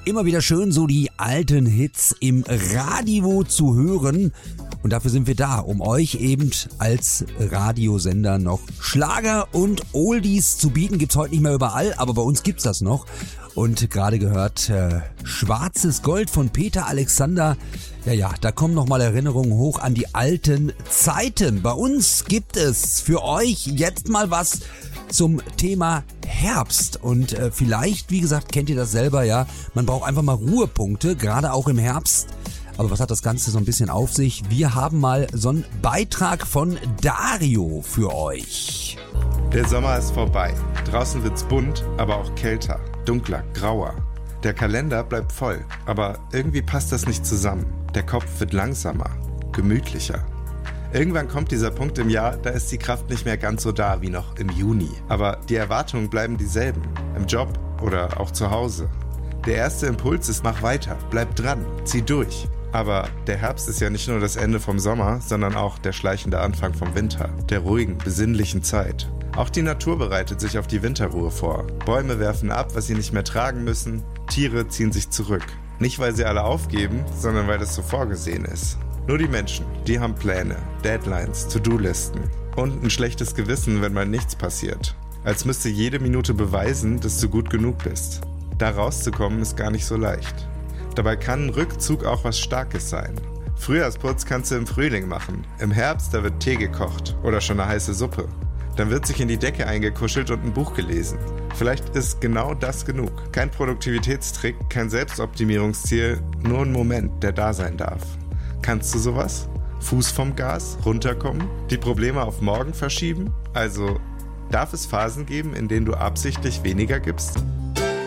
Immer wieder schön, so die alten Hits im Radio zu hören. Und dafür sind wir da, um euch eben als Radiosender noch Schlager und Oldies zu bieten. Gibt's heute nicht mehr überall, aber bei uns gibt's das noch. Und gerade gehört Schwarzes Gold von Peter Alexander. Ja, da kommen nochmal Erinnerungen hoch an die alten Zeiten. Bei uns gibt es für euch jetzt mal was zum Thema Herbst. Und vielleicht, wie gesagt, kennt ihr das selber, ja. Man braucht einfach mal Ruhepunkte, gerade auch im Herbst. Aber was hat das Ganze so ein bisschen auf sich? Wir haben mal so einen Beitrag von Dario für euch. Der Sommer ist vorbei. Draußen wird's bunt, aber auch kälter, dunkler, grauer. Der Kalender bleibt voll, aber irgendwie passt das nicht zusammen. Der Kopf wird langsamer, gemütlicher. Irgendwann kommt dieser Punkt im Jahr, da ist die Kraft nicht mehr ganz so da wie noch im Juni. Aber die Erwartungen bleiben dieselben, im Job oder auch zu Hause. Der erste Impuls ist, mach weiter, bleib dran, zieh durch. Aber der Herbst ist ja nicht nur das Ende vom Sommer, sondern auch der schleichende Anfang vom Winter, der ruhigen, besinnlichen Zeit. Auch die Natur bereitet sich auf die Winterruhe vor. Bäume werfen ab, was sie nicht mehr tragen müssen, Tiere ziehen sich zurück. Nicht, weil sie alle aufgeben, sondern weil es so vorgesehen ist. Nur die Menschen, die haben Pläne, Deadlines, To-Do-Listen und ein schlechtes Gewissen, wenn mal nichts passiert. Als müsste jede Minute beweisen, dass du gut genug bist. Da rauszukommen ist gar nicht so leicht. Dabei kann ein Rückzug auch was Starkes sein. Frühjahrsputz kannst du im Frühling machen. Im Herbst, da wird Tee gekocht oder schon eine heiße Suppe. Dann wird sich in die Decke eingekuschelt und ein Buch gelesen. Vielleicht ist genau das genug. Kein Produktivitätstrick, kein Selbstoptimierungsziel, nur ein Moment, der da sein darf. Kannst du sowas? Fuß vom Gas, runterkommen, die Probleme auf morgen verschieben? Also, darf es Phasen geben, in denen du absichtlich weniger gibst?